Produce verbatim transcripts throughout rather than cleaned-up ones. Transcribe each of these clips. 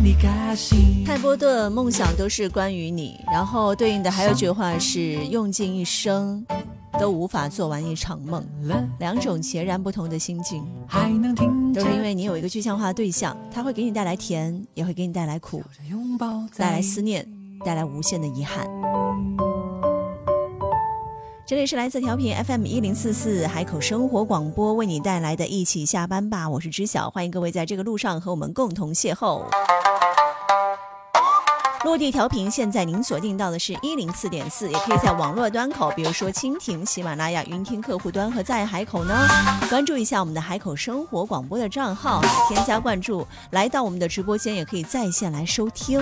泰波顿梦想都是关于你，然后对应的还有一句话是用尽一生都无法做完一场梦，两种截然不同的心境，都是因为你有一个具象化的对象，它会给你带来甜，也会给你带来苦，带来思念，带来无限的遗憾。这里是来自调频 F M 一零四四海口生活广播为你带来的一起下班吧，我是知晓，欢迎各位在这个路上和我们共同邂逅。落地调频，现在您锁定到的是一零四点四，也可以在网络端口，比如说蜻蜓、喜马拉雅、云听客户端和在海口呢，关注一下我们的海口生活广播的账号，添加关注，来到我们的直播间也可以在线来收听。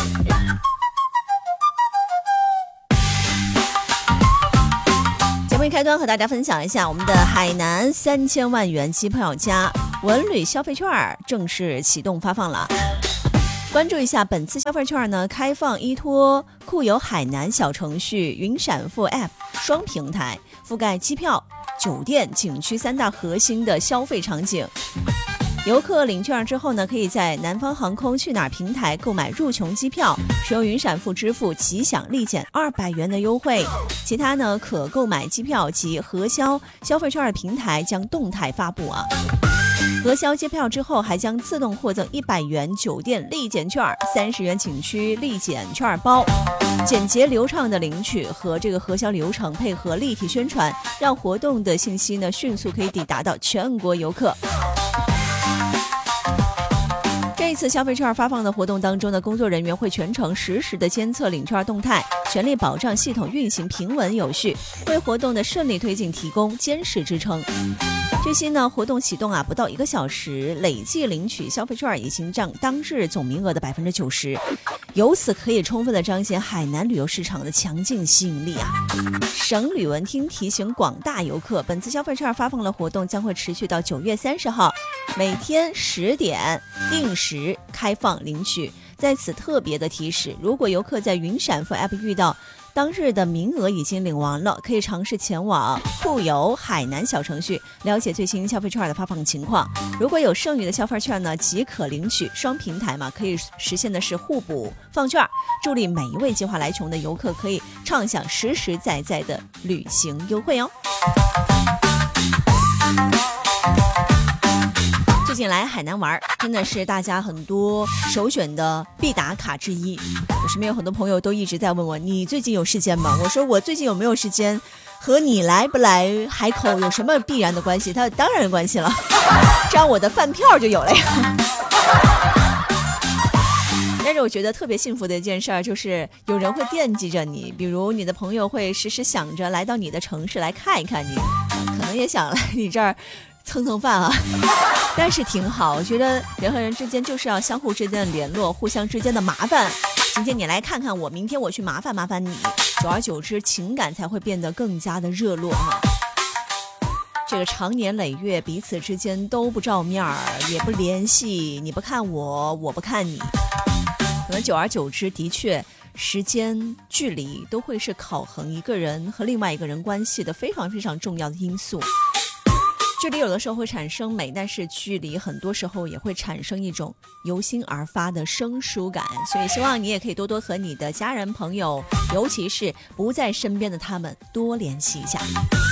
节目一开端和大家分享一下我们的海南三千万元机票加文旅消费券正式启动发放了。关注一下本次消费券呢，开放依托酷游海南小程序、云闪付 App 双平台，覆盖机票、酒店、景区三大核心的消费场景。游客领券之后呢，可以在南方航空去哪儿平台购买入琼机票，使用云闪付支付即享立减二百元的优惠。其他呢可购买机票及核销消费券的平台将动态发布啊。核销机票之后，还将自动获赠一百元酒店立减券、三十元景区立减券包。简洁流畅的领取和这个核销流程，配合立体宣传，让活动的信息呢迅速可以抵达到全国游客。这次消费券发放的活动当中呢，工作人员会全程实时的监测领券动态，全力保障系统运行平稳有序，为活动的顺利推进提供坚实支撑。据悉呢，活动启动啊不到一个小时，累计领取消费券已经占当日总名额的百分之九十，由此可以充分的彰显海南旅游市场的强劲吸引力啊！省旅文厅提醒广大游客，本次消费券发放的活动将会持续到九月三十号，每天十点定时开放领取。在此特别的提示，如果游客在云闪付 App 遇到当日的名额已经领完了，可以尝试前往酷游海南小程序了解最新消费券的发放情况。如果有剩余的消费券呢，即可领取，双平台嘛，可以实现的是互补放券，助力每一位计划来琼的游客可以畅享实实在在的旅行优惠哦。最近来海南玩真的是大家很多首选的必打卡之一，我身边有很多朋友都一直在问我，你最近有时间吗？我说我最近有没有时间和你来不来海口有什么必然的关系？他当然有关系了，这样我的饭票就有了呀。但是我觉得特别幸福的一件事儿就是有人会惦记着你，比如你的朋友会时时想着来到你的城市来看一看你，可能也想来你这儿蹭蹭饭啊，但是挺好，我觉得人和人之间就是要相互之间的联络，互相之间的麻烦，今天你来看看我，明天我去麻烦麻烦你，久而久之情感才会变得更加的热络哈。这个长年累月彼此之间都不照面儿，也不联系，你不看我，我不看你，可能久而久之的确时间距离都会是考衡一个人和另外一个人关系的非常非常重要的因素。距离有的时候会产生美，但是距离很多时候也会产生一种由心而发的生疏感，所以希望你也可以多多和你的家人朋友，尤其是不在身边的他们多联系一下。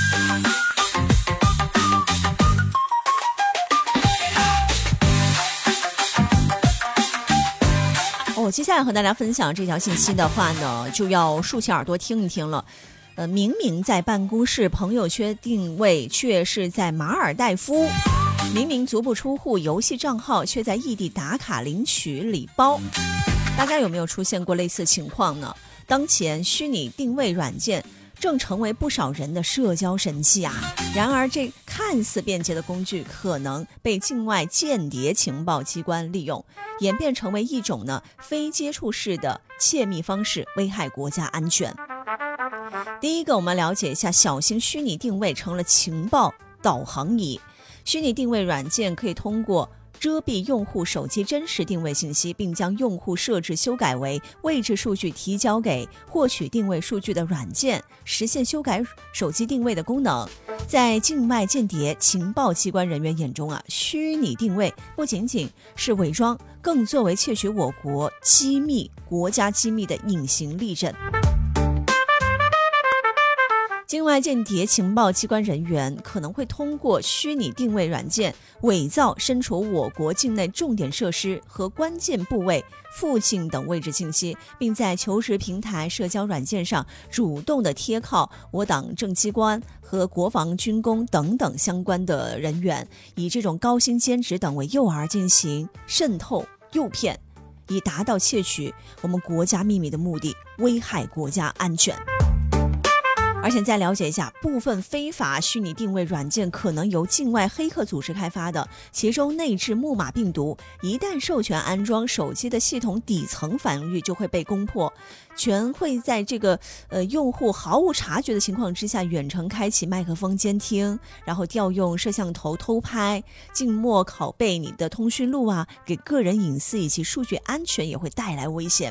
哦，接下来和大家分享这条信息的话呢，就要竖起耳朵听一听了。呃，明明在办公室，朋友圈定位却是在马尔代夫；明明足不出户，游戏账号却在异地打卡领取礼包。大家有没有出现过类似情况呢？当前虚拟定位软件正成为不少人的社交神器啊！然而，这看似便捷的工具，可能被境外间谍情报机关利用，演变成为一种呢非接触式的窃密方式，危害国家安全。第一个，我们了解一下，小型虚拟定位成了情报导航仪。虚拟定位软件可以通过遮蔽用户手机真实定位信息，并将用户设置修改为位置数据提交给获取定位数据的软件，实现修改手机定位的功能。在境外间谍情报机关人员眼中啊，虚拟定位不仅仅是伪装，更作为窃取我国机密、国家机密的隐形利刃。境外间谍情报机关人员可能会通过虚拟定位软件伪造身处我国境内重点设施和关键部位附近等位置信息，并在求职平台、社交软件上主动的贴靠我党政机关和国防军工等等相关的人员，以这种高薪兼职等为诱饵进行渗透诱骗，以达到窃取我们国家秘密的目的，危害国家安全。而且再了解一下，部分非法虚拟定位软件可能由境外黑客组织开发的，其中内置木马病毒，一旦授权安装，手机的系统底层防御就会被攻破，全会在这个呃用户毫无察觉的情况之下，远程开启麦克风监听，然后调用摄像头偷拍，静默拷贝你的通讯录啊，给个人隐私以及数据安全也会带来危险。